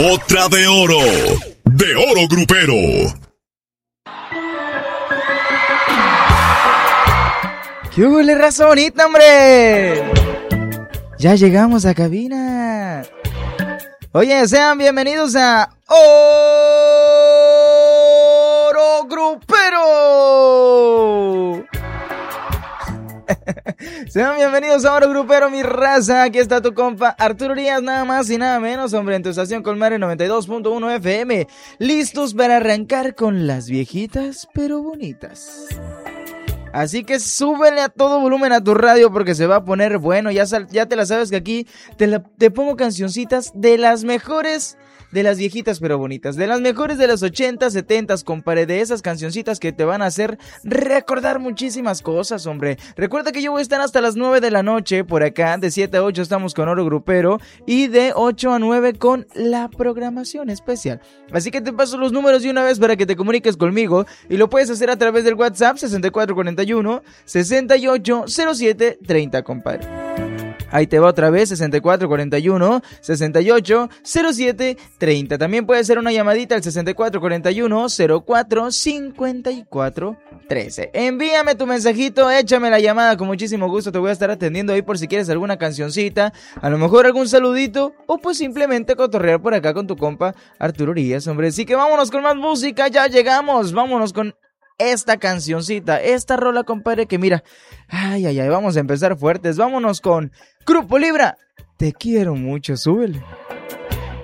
Otra de oro grupero. ¡Qué huele, raza bonita, hombre! Ya llegamos a cabina. Oye, sean bienvenidos a Oro Grupero. Sean bienvenidos a Oro Grupero, mi raza. Aquí está tu compa Arturo Urias, nada más y nada menos, hombre, en tu estación Colmare 92.1 FM. Listos para arrancar con las viejitas pero bonitas. Así que súbele a todo volumen a tu radio porque se va a poner bueno. Ya te la sabes que aquí te pongo cancioncitas de las mejores, de las viejitas pero bonitas, de las mejores de los 80s, 70s, compadre, de esas cancioncitas que te van a hacer recordar muchísimas cosas, hombre. Recuerda que yo voy a estar hasta las 9 de la noche por acá, de 7 a 8 estamos con Oro Grupero y de 8 a 9 con la programación especial. Así que te paso los números de una vez para que te comuniques conmigo y lo puedes hacer a través del WhatsApp 6441-680730, compadre. Ahí te va otra vez, 6441-680730. También puede ser una llamadita al 6441-045413. Envíame tu mensajito, échame la llamada, con muchísimo gusto te voy a estar atendiendo ahí por si quieres alguna cancioncita, a lo mejor algún saludito, o pues simplemente cotorrear por acá con tu compa Arturo Urias, hombre. Así que vámonos con más música, ya llegamos, vámonos con esta cancioncita, esta rola, compadre, que mira, ay, vamos a empezar fuertes, vámonos con Grupo Libra, te quiero mucho, súbele.